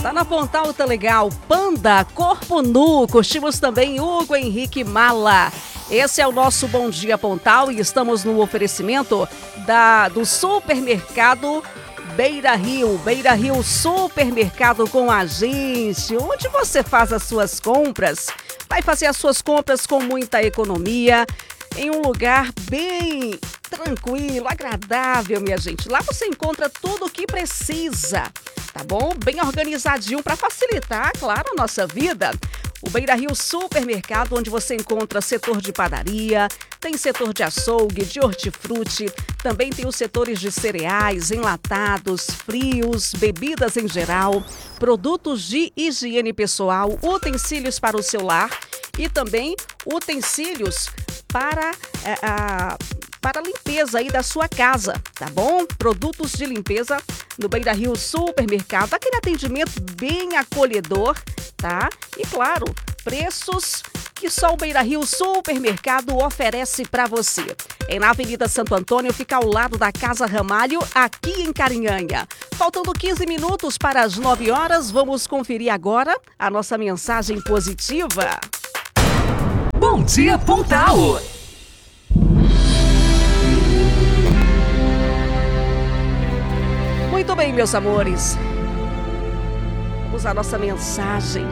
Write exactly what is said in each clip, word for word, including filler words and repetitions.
Tá na Pontal, tá legal. Panda, Corpo Nu. Curtimos também Hugo Henrique Mala. Esse é o nosso Bom Dia Pontal e estamos no oferecimento da, do supermercado Beira Rio. Beira Rio Supermercado com a gente, onde você faz as suas compras. Vai fazer as suas compras com muita economia, em um lugar bem tranquilo, agradável, minha gente. Lá você encontra tudo o que precisa, tá bom? Bem organizadinho para facilitar, claro, a nossa vida. O Beira Rio Supermercado, onde você encontra setor de padaria, tem setor de açougue, de hortifruti, também tem os setores de cereais, enlatados, frios, bebidas em geral, produtos de higiene pessoal, utensílios para o seu lar e também utensílios para é, a, para a limpeza aí da sua casa, tá bom? Produtos de limpeza no Beira Rio Supermercado, aquele atendimento bem acolhedor, tá? E claro, preços que só o Beira Rio Supermercado oferece para você. É na Avenida Santo Antônio, fica ao lado da Casa Ramalho, aqui em Carinhanha. Faltando quinze minutos para as nove horas, vamos conferir agora a nossa mensagem positiva. Bom Dia Pontal! Muito bem, meus amores. Vamos à nossa mensagem.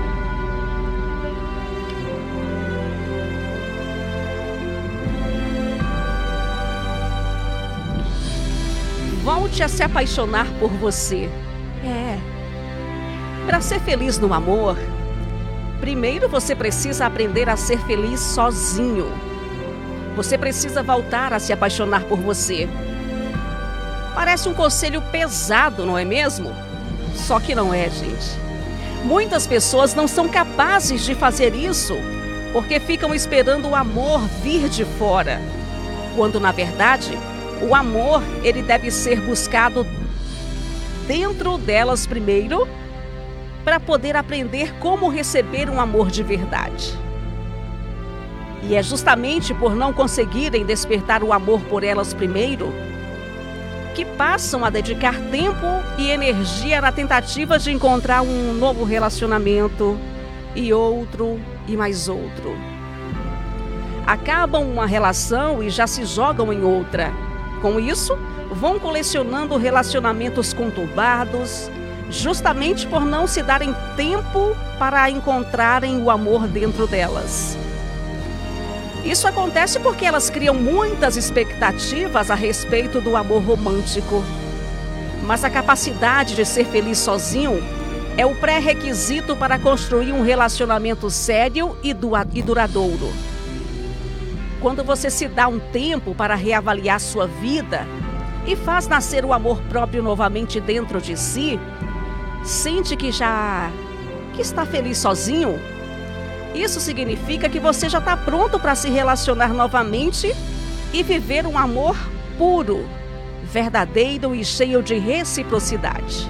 Volte a se apaixonar por você. É. Para ser feliz no amor, primeiro você precisa aprender a ser feliz sozinho. Você precisa voltar a se apaixonar por você. Parece um conselho pesado, não é mesmo? Só que não é, gente. Muitas pessoas não são capazes de fazer isso porque ficam esperando o amor vir de fora. Quando, na verdade, o amor ele deve ser buscado dentro delas primeiro para poder aprender como receber um amor de verdade. E é justamente por não conseguirem despertar o amor por elas primeiro que passam a dedicar tempo e energia na tentativa de encontrar um novo relacionamento e outro e mais outro. Acabam uma relação e já se jogam em outra. Com isso, vão colecionando relacionamentos conturbados, justamente por não se darem tempo para encontrarem o amor dentro delas. Isso acontece porque elas criam muitas expectativas a respeito do amor romântico. Mas a capacidade de ser feliz sozinho é o pré-requisito para construir um relacionamento sério e duradouro. Quando você se dá um tempo para reavaliar sua vida e faz nascer o amor próprio novamente dentro de si, sente que já que está feliz sozinho, isso significa que você já está pronto para se relacionar novamente e viver um amor puro, verdadeiro e cheio de reciprocidade.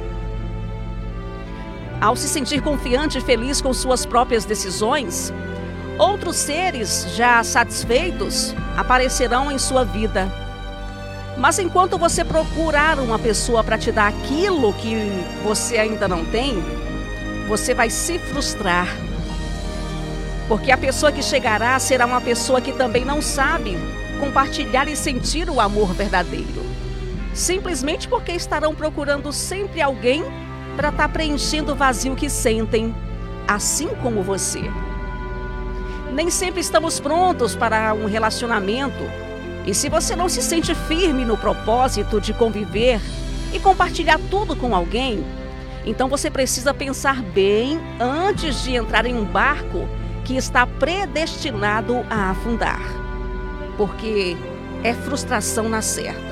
Ao se sentir confiante e feliz com suas próprias decisões, outros seres já satisfeitos aparecerão em sua vida. Mas enquanto você procurar uma pessoa para te dar aquilo que você ainda não tem, você vai se frustrar. Porque a pessoa que chegará será uma pessoa que também não sabe compartilhar e sentir o amor verdadeiro. Simplesmente porque estarão procurando sempre alguém para estar preenchendo o vazio que sentem, assim como você. Nem sempre estamos prontos para um relacionamento. E se você não se sente firme no propósito de conviver e compartilhar tudo com alguém, então você precisa pensar bem antes de entrar em um barco que está predestinado a afundar, porque é frustração na certa.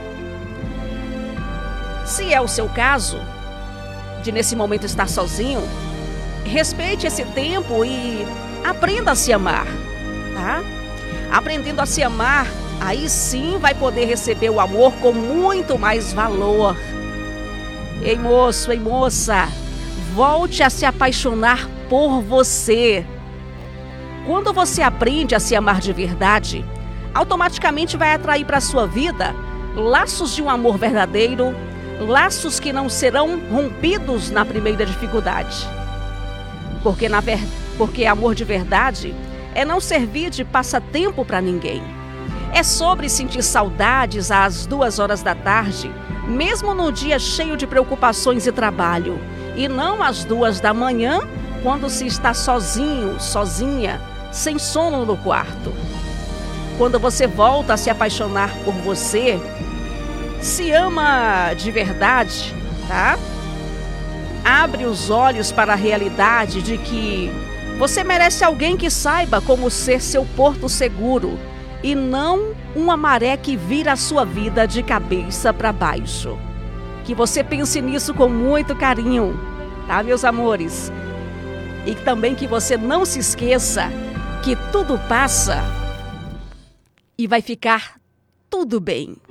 Se é o seu caso, de nesse momento estar sozinho, respeite esse tempo e aprenda a se amar, tá? Aprendendo a se amar, aí sim vai poder receber o amor com muito mais valor. Ei, moço, ei, moça, volte a se apaixonar por você. Quando você aprende a se amar de verdade, automaticamente vai atrair para a sua vida laços de um amor verdadeiro, laços que não serão rompidos na primeira dificuldade. Porque, na ver... Porque amor de verdade é não servir de passatempo para ninguém. É sobre sentir saudades às duas horas da tarde, mesmo no dia cheio de preocupações e trabalho, e não às duas da manhã, quando se está sozinho, sozinha, sem sono no quarto. Quando você volta a se apaixonar por você, se ama de verdade, tá? Abre os olhos para a realidade de que você merece alguém que saiba como ser seu porto seguro e não uma maré que vira a sua vida de cabeça para baixo. Que você pense nisso com muito carinho, tá, meus amores? E também que você não se esqueça que tudo passa e vai ficar tudo bem.